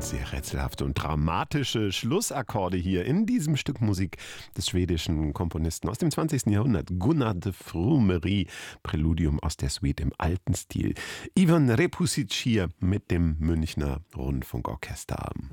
Sehr rätselhafte und dramatische Schlussakkorde hier in diesem Stück Musik des schwedischen Komponisten aus dem 20. Jahrhundert, Gunnar de Frumery, Präludium aus der Suite im alten Stil. Ivan Repusic hier mit dem Münchner Rundfunkorchester.